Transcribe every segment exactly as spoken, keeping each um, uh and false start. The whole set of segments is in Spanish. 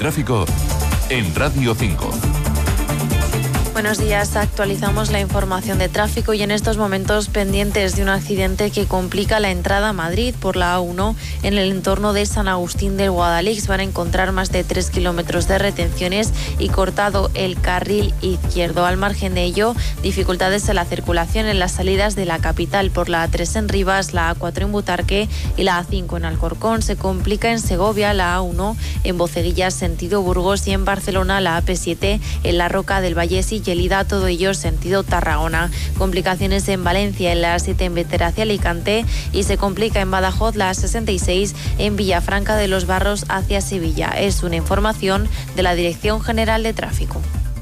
tráfico en Radio cinco. Buenos días, actualizamos la información de tráfico y en estos momentos pendientes de un accidente que complica la entrada a Madrid por la A uno en el entorno de San Agustín del Guadalix. Van a encontrar más de tres kilómetros de retenciones y cortado el carril izquierdo. Al margen de ello, dificultades en la circulación en las salidas de la capital por la A tres en Rivas, la A cuatro en Butarque y la A cinco en Alcorcón. Se complica en Segovia la A uno en Boceguillas sentido Burgos y en Barcelona la A P siete en la Roca del Vallés y Gelida, todo ello sentido Tarragona. Complicaciones en Valencia en la A siete en Vetera hacia Alicante y se complica en Badajoz la A sesenta y seis en Villafranca de los Barros hacia Sevilla. Es una información de la Dirección General de Tráfico.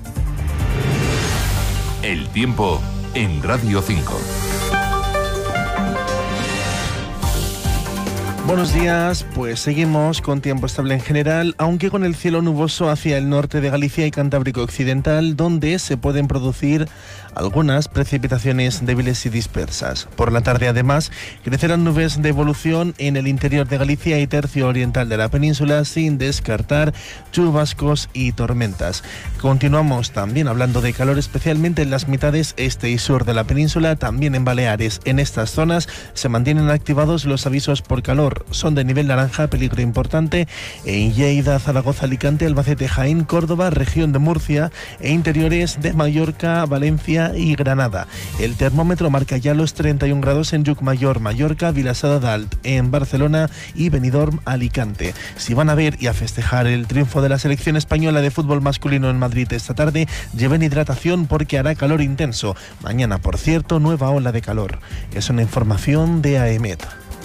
El tiempo en Radio cinco. Buenos días, pues seguimos con tiempo estable en general, aunque con el cielo nuboso hacia el norte de Galicia y Cantábrico Occidental, donde se pueden producir algunas precipitaciones débiles y dispersas. Por la tarde, además, crecerán nubes de evolución en el interior de Galicia y tercio oriental de la península, sin descartar chubascos y tormentas. Continuamos también hablando de calor, especialmente en las mitades este y sur de la península, también en Baleares. En estas zonas se mantienen activados los avisos por calor. Son de nivel naranja, peligro importante, en Lleida, Zaragoza, Alicante, Albacete, Jaén, Córdoba, región de Murcia e interiores de Mallorca, Valencia y Granada. El termómetro marca ya los treinta y un grados en Llucmayor, Mallorca, Vilassar de Dalt, en Barcelona y Benidorm, Alicante. Si van a ver y a festejar el triunfo de la selección española de fútbol masculino en Madrid esta tarde, lleven hidratación porque hará calor intenso. Mañana, por cierto, nueva ola de calor. Es una información de A E M E T.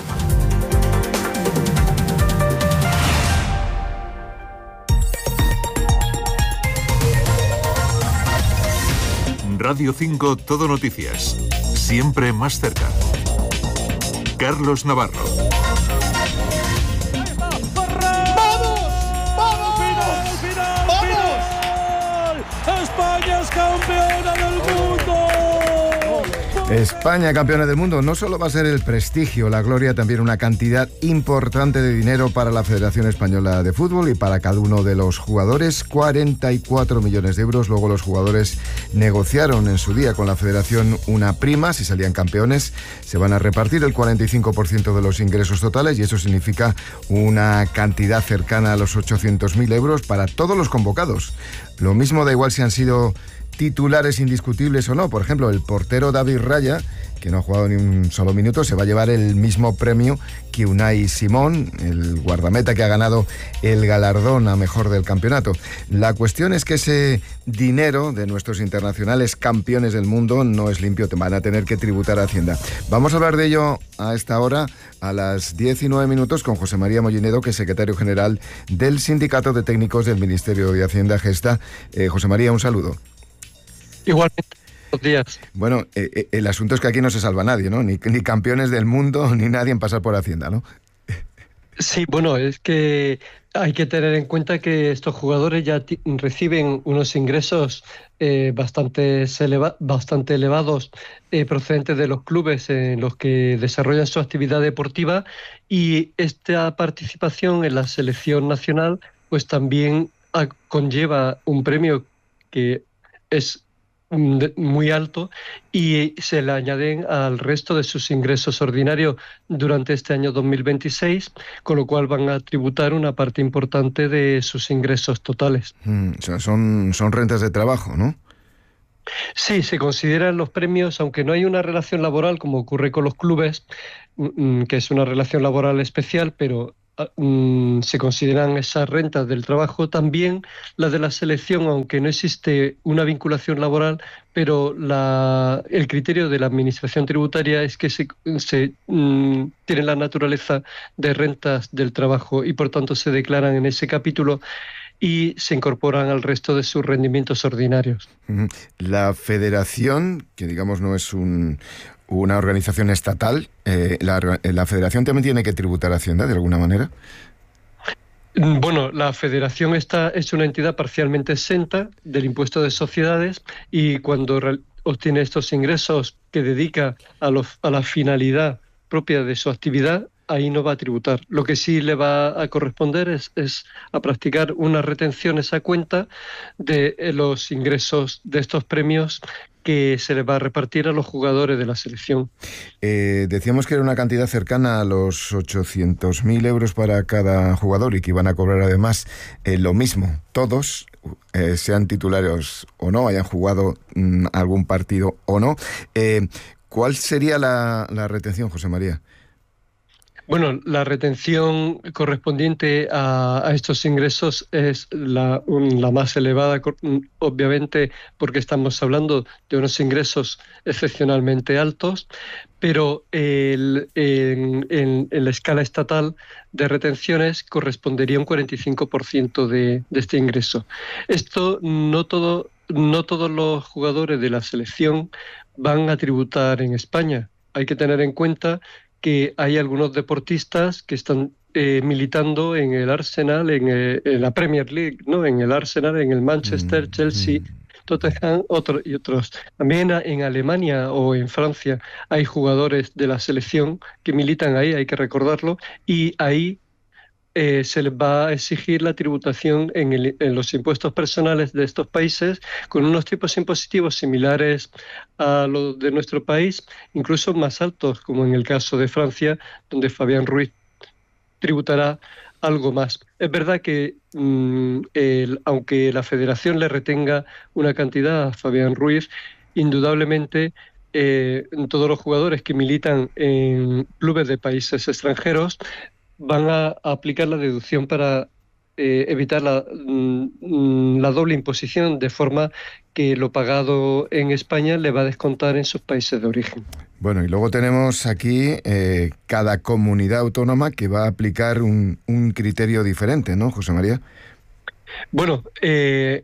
Radio cinco Todo Noticias. Siempre más cerca. Carlos Navarro. ¡Vamos! ¡Vamos! ¡Final! ¡Final! ¡Vamos! ¡España es campeona del mundo! España, campeona del mundo, no solo va a ser el prestigio, la gloria, también una cantidad importante de dinero para la Federación Española de Fútbol y para cada uno de los jugadores, cuarenta y cuatro millones de euros. Luego los jugadores negociaron en su día con la Federación una prima, si salían campeones, se van a repartir el cuarenta y cinco por ciento de los ingresos totales y eso significa una cantidad cercana a los ochocientos mil euros para todos los convocados. Lo mismo da igual si han sido titulares indiscutibles o no. Por ejemplo, el portero David Raya, que no ha jugado ni un solo minuto, se va a llevar el mismo premio que Unai Simón, el guardameta que ha ganado el galardón a mejor del campeonato. La cuestión es que ese dinero de nuestros internacionales campeones del mundo no es limpio, te van a tener que tributar a Hacienda. Vamos a hablar de ello a esta hora, a las diecinueve minutos, con José María Mollinedo, que es secretario general del Sindicato de Técnicos del Ministerio de Hacienda, Gesta. Eh, José María, un saludo. Igualmente, buenos días. Bueno, eh, eh, el asunto es que aquí no se salva nadie, ¿no? Ni, ni campeones del mundo, ni nadie en pasar por Hacienda, ¿no? Sí, bueno, es que hay que tener en cuenta que estos jugadores ya t- reciben unos ingresos eh, bastante, eleva- bastante elevados eh, procedentes de los clubes en los que desarrollan su actividad deportiva y esta participación en la selección nacional pues también a- conlleva un premio que es muy alto y se le añaden al resto de sus ingresos ordinarios durante este año dos mil veintiséis, con lo cual van a tributar una parte importante de sus ingresos totales. Mm, o sea, son, son rentas de trabajo, ¿no? Sí, se consideran los premios, aunque no hay una relación laboral como ocurre con los clubes, que es una relación laboral especial, pero Mm, se consideran esas rentas del trabajo, también las de la selección, aunque no existe una vinculación laboral, pero la, el criterio de la administración tributaria es que se, se mm, tienen la naturaleza de rentas del trabajo y por tanto se declaran en ese capítulo y se incorporan al resto de sus rendimientos ordinarios. La federación, que digamos no es un... una organización estatal, eh, la, ¿la federación también tiene que tributar a Hacienda de alguna manera? Bueno, la federación está, es una entidad parcialmente exenta del impuesto de sociedades y cuando re, obtiene estos ingresos que dedica a, los, a la finalidad propia de su actividad, ahí no va a tributar. Lo que sí le va a corresponder es, es a practicar una retención esa cuenta de los ingresos de estos premios que se les va a repartir a los jugadores de la selección. Eh, decíamos que era una cantidad cercana a los ochocientos mil euros para cada jugador y que iban a cobrar además eh, lo mismo, todos, eh, sean titulares o no, hayan jugado mm, algún partido o no. Eh, ¿Cuál sería la, la retención, José María? Bueno, la retención correspondiente a, a estos ingresos es la, un, la más elevada, obviamente, porque estamos hablando de unos ingresos excepcionalmente altos, pero el, en, en, en la escala estatal de retenciones correspondería un cuarenta y cinco por ciento de, de este ingreso. Esto no todo, no todos los jugadores de la selección van a tributar en España. Hay que tener en cuenta que hay algunos deportistas que están eh, militando en el Arsenal, en, eh, en la Premier League, ¿no? En el Arsenal, en el Manchester, Chelsea, Tottenham, otro, y otros. También en Alemania o en Francia hay jugadores de la selección que militan ahí, hay que recordarlo, y ahí eh, se les va a exigir la tributación en, el, en los impuestos personales de estos países con unos tipos impositivos similares a los de nuestro país, incluso más altos, como en el caso de Francia, donde Fabián Ruiz tributará algo más. Es verdad que mmm, el, aunque la federación le retenga una cantidad a Fabián Ruiz, indudablemente eh, todos los jugadores que militan en clubes de países extranjeros van a, a aplicar la deducción para eh, evitar la, mm, la doble imposición, de forma que lo pagado en España le va a descontar en sus países de origen. Bueno, y luego tenemos aquí eh, cada comunidad autónoma que va a aplicar un, un criterio diferente, ¿no, José María? Bueno, eh,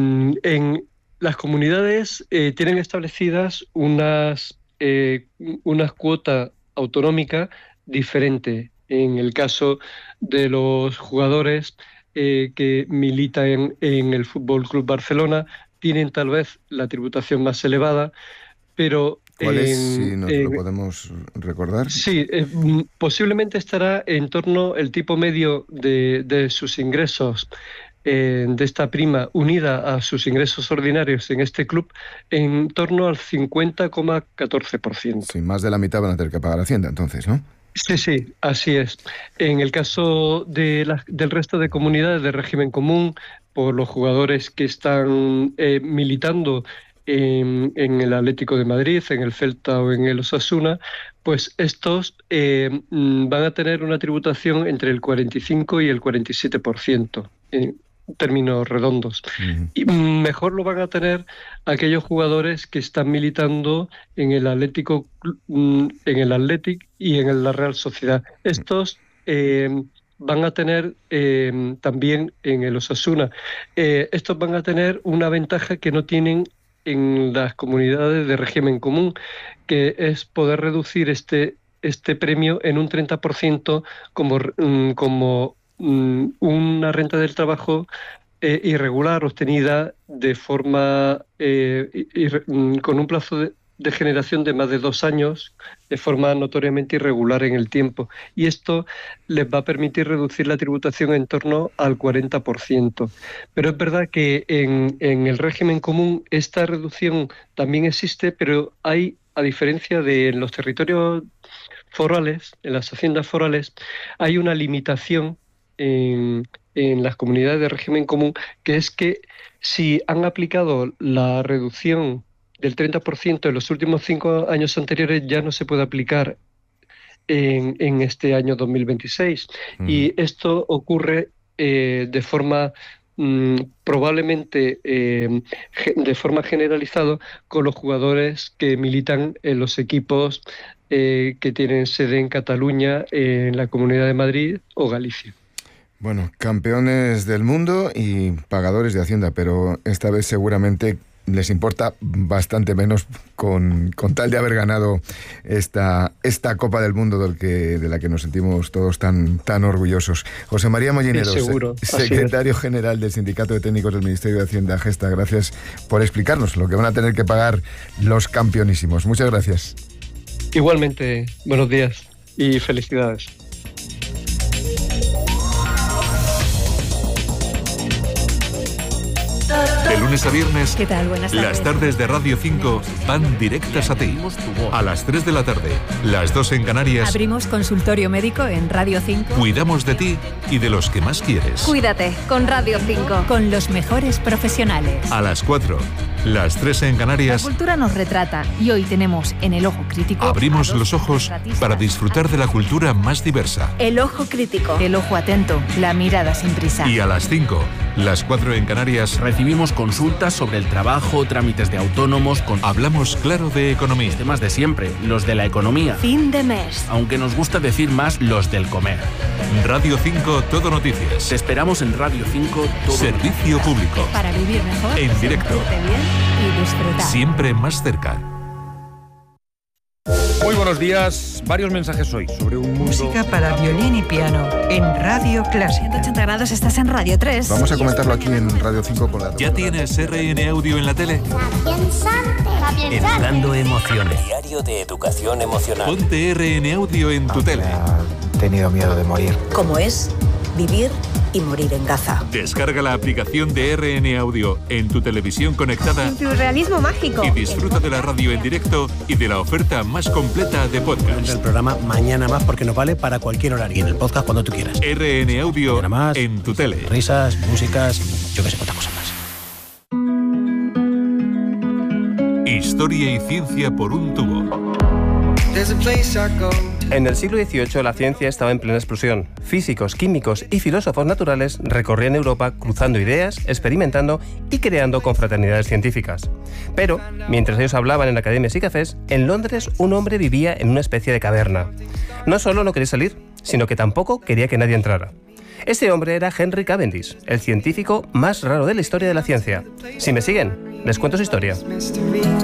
en las comunidades eh, tienen establecidas unas, eh, unas cuotas autonómicas diferentes. En el caso de los jugadores eh, que militan en, en el Fútbol Club Barcelona, tienen tal vez la tributación más elevada, pero... ¿Cuál es, en, si nos en, lo podemos recordar? Sí, eh, posiblemente estará en torno el tipo medio de, de sus ingresos, eh, de esta prima unida a sus ingresos ordinarios en este club, en torno al cincuenta coma catorce por ciento. Sí, más de la mitad van a tener que pagar Hacienda, entonces, ¿no? Sí, sí, así es. En el caso de la, del resto de comunidades de régimen común, por los jugadores que están eh, militando en, en el Atlético de Madrid, en el Celta o en el Osasuna, pues estos eh, van a tener una tributación entre el cuarenta y cinco y el cuarenta y siete por ciento. En términos redondos. Uh-huh. Y mejor lo van a tener aquellos jugadores que están militando en el Atlético, en el Athletic y en la Real Sociedad. Estos eh, van a tener eh, también en el Osasuna. Eh, estos van a tener una ventaja que no tienen en las comunidades de régimen común, que es poder reducir este, este premio en un treinta por ciento como, como una renta del trabajo eh, irregular obtenida de forma eh, ir, con un plazo de, de generación de más de dos años, de forma notoriamente irregular en el tiempo, y esto les va a permitir reducir la tributación en torno al cuarenta por ciento. Pero es verdad que en, en el régimen común esta reducción también existe, pero hay, a diferencia de los territorios forales, en las haciendas forales, hay una limitación En, en las comunidades de régimen común, que es que si han aplicado la reducción del treinta por ciento en los últimos cinco años anteriores, ya no se puede aplicar en, en este año dos mil veintiséis. Mm. Y esto ocurre eh, de forma mm, probablemente eh, de forma generalizada con los jugadores que militan en los equipos eh, que tienen sede en Cataluña, eh, en la Comunidad de Madrid o Galicia. Bueno, campeones del mundo y pagadores de Hacienda, pero esta vez seguramente les importa bastante menos con, con tal de haber ganado esta, esta Copa del Mundo del que, de la que nos sentimos todos tan, tan orgullosos. José María Mollinero, sí, seguro, se, secretario general del Sindicato de Técnicos del Ministerio de Hacienda, Gesta, gracias por explicarnos lo que van a tener que pagar los campeonísimos. Muchas gracias. Igualmente, buenos días y felicidades. lunes a viernes, ¿Qué tal? Buenas tardes. las tardes de Radio cinco van directas a ti. A las tres de la tarde, las dos en Canarias, Abrimos consultorio médico en Radio cinco. cuidamos de ti y de los que más quieres. Cuídate con Radio cinco. Con los mejores profesionales. A las cuatro, las tres en La Canarias, cultura nos retrata y hoy tenemos en El Ojo Crítico abrimos a dos los ojos retratistas. para disfrutar de la cultura más diversa. El Ojo Crítico. El ojo atento, la mirada sin prisa. Y a las cinco, las cuatro en Canarias, Recibimos consultas sobre el trabajo, trámites de autónomos, con hablamos claro de economía. temas de siempre, los de la economía. Fin de mes. Aunque nos gusta decir más los del comer. Radio cinco Todo Te Noticias. esperamos en Radio cinco todo. Servicio público. Para vivir mejor. En directo. sentirte bien y disfrutar. Siempre más cerca. Muy buenos días. Varios mensajes hoy sobre un mundo... Música para violín y piano en Radio Clásica. ciento ochenta grados, estás en Radio tres. Vamos a comentarlo aquí en Radio cinco con la... ¿Ya tienes R N Audio en la tele? Educando emociones. Diario de educación emocional. Ponte R N Audio en tu tele. He tenido miedo de morir. Como es vivir y morir en Gaza. Descarga la aplicación de R N Audio en tu televisión conectada Realismo mágico. y disfruta de la radio en directo y de la oferta más completa de podcast. El programa Mañana Más porque nos vale para cualquier horario. Y en el podcast cuando tú quieras. R N Audio Mañana Más. en tu tele. Risas, músicas, yo qué sé, cuántas cosas más. Historia y ciencia por un tubo. En el siglo dieciocho la ciencia estaba en plena explosión. Físicos, químicos y filósofos naturales recorrían Europa cruzando ideas, experimentando y creando confraternidades científicas. Pero, mientras ellos hablaban en academias y cafés, en Londres un hombre vivía en una especie de caverna. No solo no quería salir, sino que tampoco quería que nadie entrara. Este hombre era Henry Cavendish, el científico más raro de la historia de la ciencia. Si me siguen, les cuento su historia.